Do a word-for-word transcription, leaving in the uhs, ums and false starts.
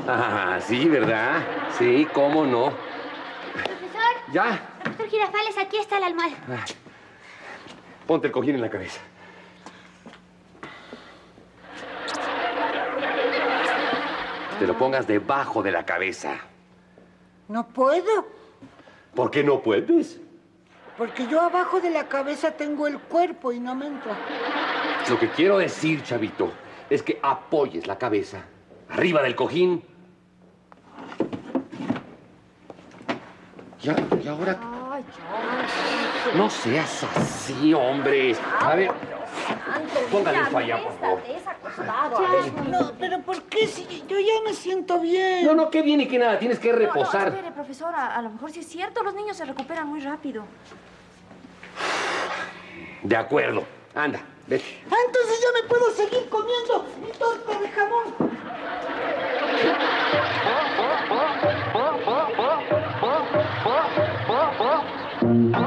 Ah, sí, ¿verdad? Sí, cómo no. Profesor. ¿Ya? Profesor Girafales, aquí está la almohada. Ah, ponte el cojín en la cabeza. Te lo pongas debajo de la cabeza. No puedo, ¿Por qué no puedes? porque yo abajo de la cabeza tengo el cuerpo y no me entra. Lo que quiero decir, chavito, es que apoyes la cabeza arriba del cojín. Ya, y ahora... Ay, ya. No seas así, hombre. A ver, póngale eso allá, por favor. No, pero ¿por qué si yo ya me siento bien? No, no, qué bien y qué nada. Tienes que No, no, reposar. espere, profesora. A lo mejor sí es cierto. Los niños se recuperan muy rápido. De acuerdo. Anda, vete. Ah, entonces ya me puedo seguir comiendo mi torta de jamón.